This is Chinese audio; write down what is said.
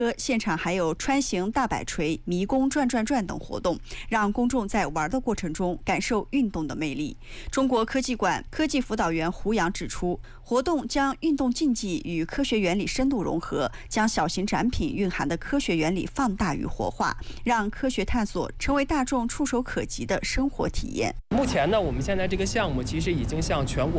现场还有穿行大摆锤、迷宫转转转等活动，让公众在玩的过程中感受运动的魅力。中国科技馆科技辅导员胡杨指出，活动将运动竞技与科学原理深度融合，将小型展品蕴含的科学原理放大与活化，让科学探索成为大众触手可及的生活体验。 目前呢，我们现在这个项目其实已经向全国